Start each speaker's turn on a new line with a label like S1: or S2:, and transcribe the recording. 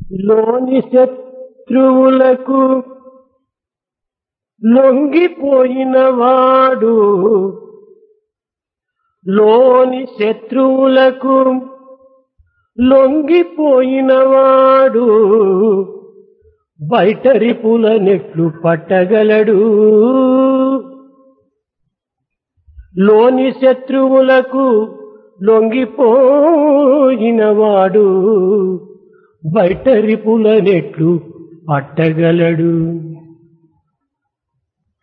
S1: లోని శత్రువులకు లొంగిపోయిన వాడు లోని శత్రువులకు లొంగిపోయిన వాడు బయట రిపులనెట్లు పట్టగలడు. లోని శత్రువులకు లొంగిపోయిన వాడు బయట రిపులనెట్లు పట్టగలడు.